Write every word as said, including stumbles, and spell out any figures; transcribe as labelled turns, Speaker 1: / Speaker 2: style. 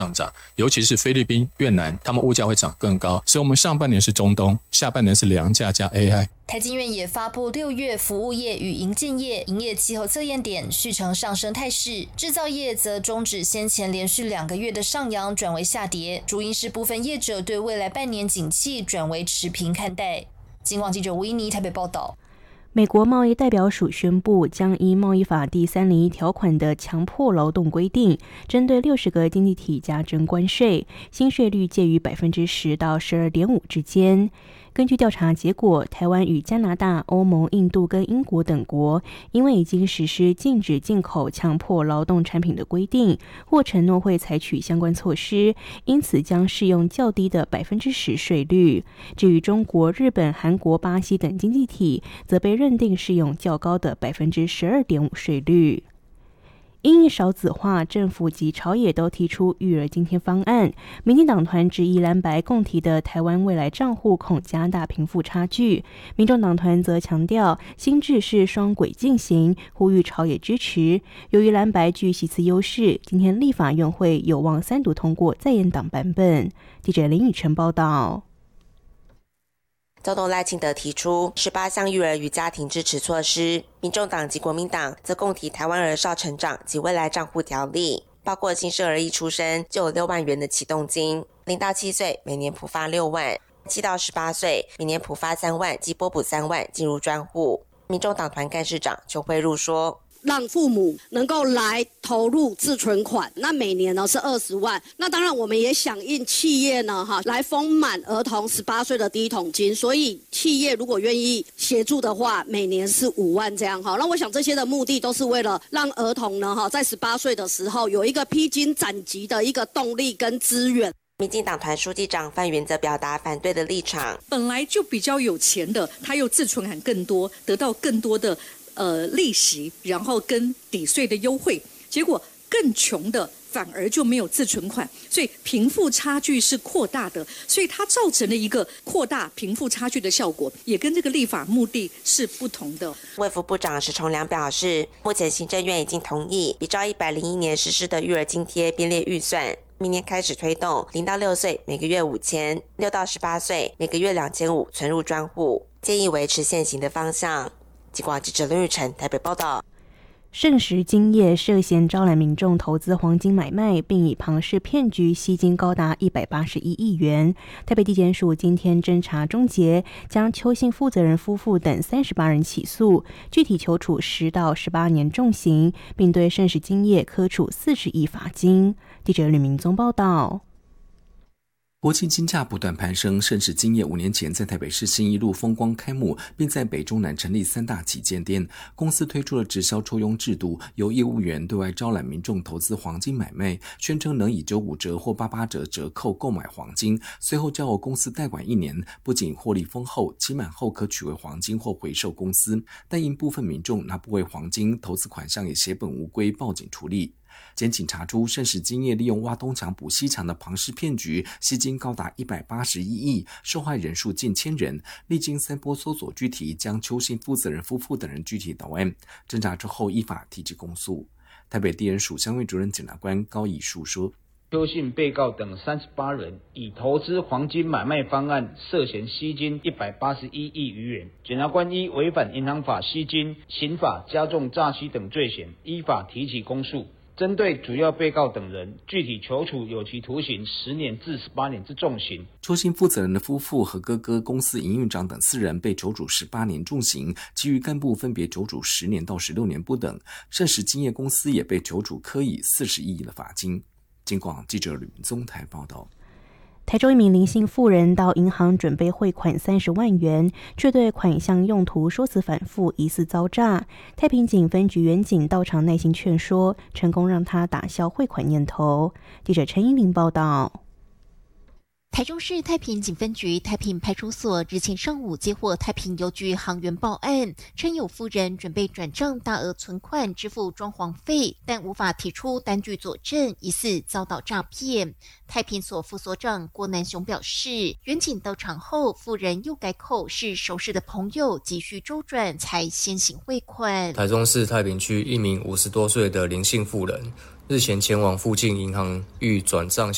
Speaker 1: 上涨，尤其是菲律宾、越南，他们物价会涨更高。所以我们上半年是中东，下半年是粮价加 A I。
Speaker 2: 台经院也发布六月服务业与营建业营业气候测验点续呈上升态势，制造业则终止先前连续两个月的上扬，转为下跌。主因是部分业者对未来半年景气转为持平看待。金广记者吴依妮台北报道。
Speaker 3: 美国贸易代表署宣布，将依贸易法第三零一条款的强迫劳动规定，针对六十个经济体加征关税，新税率介于百分之十到十二点五之间。根据调查结果，台湾与加拿大、欧盟、印度跟英国等国，因为已经实施禁止进口强迫劳动产品的规定，或承诺会采取相关措施，因此将适用较低的百分之十税率。至于中国、日本、韩国、巴西等经济体，则被认定适用较高的百分之十二点五税率。因少子化，政府及朝野都提出育儿津贴方案。民进党团质疑蓝白共提的台湾未来账户恐加大贫富差距，民众党团则强调新制是双轨进行，呼吁朝野支持。由于蓝白具席次优势，今天立法院会有望三读通过在野党版本。记者林宇晨报道。
Speaker 4: 总统赖清德提出十八项育儿与家庭支持措施，民众党及国民党则共提台湾儿少成长及未来账户条例，包括新生儿一出生就有六万元的启动金，零到七岁每年普发六万，七到十八岁每年普发三万及拨补三万进入专户。民众党团干事长邱慧茹说，
Speaker 5: 让父母能够来投入自存款，那每年呢是二十万。那当然我们也响应企业呢哈来丰满儿童十八岁的第一桶金，所以企业如果愿意协助的话，每年是五万这样哈。那我想这些的目的都是为了让儿童呢哈在十八岁的时候有一个披荆斩棘的一个动力跟资源。
Speaker 4: 民进党团书记长范云则表达反对的立场，
Speaker 6: 本来就比较有钱的，他又自存款更多，得到更多的呃，利息，然后跟抵税的优惠，结果更穷的反而就没有自存款，所以贫富差距是扩大的，所以它造成了一个扩大贫富差距的效果，也跟这个立法目的是不同的。
Speaker 4: 卫福部长石崇良表示，目前行政院已经同意比照一百零一年实施的育儿津贴编列预算，明年开始推动零到六岁每个月五千，六到十八岁每个月两千五存入专户，建议维持现行的方向。记广记者林玉成台北报道。
Speaker 3: 盛时金业涉嫌招揽民众投资黄金买卖，并以庞氏骗局吸金高达一百八十一亿元。台北地检署今天侦查终结，将邱姓负责人夫妇等三十八人起诉，具体求处十到十八年重刑，并对盛时金业科处四十亿罚金。记者吕明宗报道。
Speaker 7: 国际金价不断攀升，盛时金业五年前在台北市信义路风光开幕，并在北中南成立三大旗舰店。公司推出了直销抽佣制度，由业务员对外招揽民众投资黄金买卖，宣称能以九五折或八八折折扣购买黄金，随后交由公司代管一年，不仅获利丰厚，期满后可取回黄金或回售公司，但因部分民众拿不回黄金，投资款项也血本无归，报警处理。检警查出盛时金业利用挖东墙补西墙的庞氏骗局，吸金高达一百八十一亿，受害人数近千人。历经三波搜索拘提，将邱姓负责人夫妇等人拘提到案，侦查之后依法提起公诉。台北地检署相关主任检察官高以树说，
Speaker 8: 邱姓被告等三十八人以投资黄金买卖方案涉嫌吸金一百八十一亿余元，检察官依违反银行法吸金、刑法加重诈欺等罪嫌，依法提起公诉。针对主要被告等人，具体求处有期徒刑十年至十八年之重刑。
Speaker 7: 邱姓负责人的夫妇和哥哥、公司营运长等四人被求处十八年重刑，其余干部分别求处十年到十六年不等。盛时金业公司也被求处科以四十亿的罚金。金广记者吕明宗台报道。
Speaker 3: 台州一名林姓妇人到银行准备汇款三十万元，却对款项用途说辞反复，疑似遭诈。太平警分局员警到场耐心劝说，成功让他打消汇款念头。记者陈依玲报道。
Speaker 9: 台中市太平警分局太平派出所日前上午接获太平邮局行员报案，称有妇人准备转账大额存款支付装潢费，但无法提出单据佐证，疑似遭到诈骗。太平所副所长郭南雄表示，员警到场后，妇人又改口是熟识的朋友急需周转，才先行汇款。
Speaker 10: 台中市太平区一名五十多岁的林姓妇人，日前前往附近银行欲转账